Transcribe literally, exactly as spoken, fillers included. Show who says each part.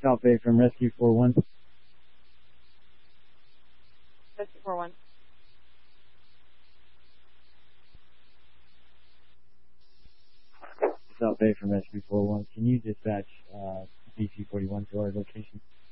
Speaker 1: South Bay from Rescue four one.
Speaker 2: Rescue four one.
Speaker 1: South Bay from Rescue four one. Can you dispatch uh, B C forty-one to our location?